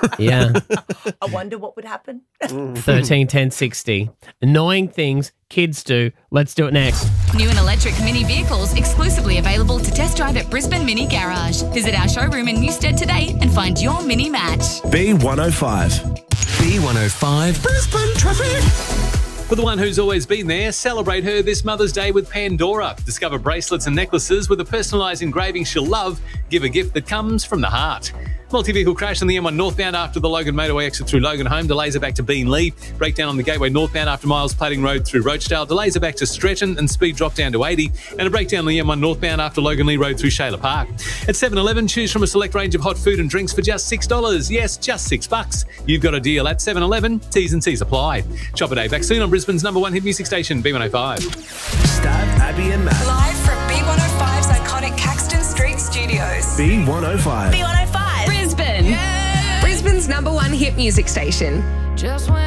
Yeah. I wonder what would happen. 13 10 60. Annoying things kids do. Let's do it next. New and electric mini vehicles exclusively available to test drive at Brisbane Mini Garage. Visit our showroom in Newstead today and find your mini match. B105. B105 Brisbane traffic. For the one who's always been there, celebrate her this Mother's Day with Pandora. Discover bracelets and necklaces with a personalised engraving she'll love. Give a gift that comes from the heart. Multi-vehicle crash on the M1 northbound after the Logan motorway exit through Logan Home. Delays are back to Beenleigh. Breakdown on the Gateway northbound after Miles Plating Road through Rochedale. Delays are back to Stretton and speed drop down to 80. And a breakdown on the M1 northbound after Logan Lee Road through Shayla Park. At 7-Eleven, choose from a select range of hot food and drinks for just $6. Yes, just $6. You've got a deal at 7-Eleven. T's and C's apply. Chopper Day back soon on Brisbane's #1 hit music station, B105. Stab, Abby and Matt. Live from B105's iconic Caxton Street Studios. B105. B105. Brisbane. Brisbane's #1 hit music station. Just when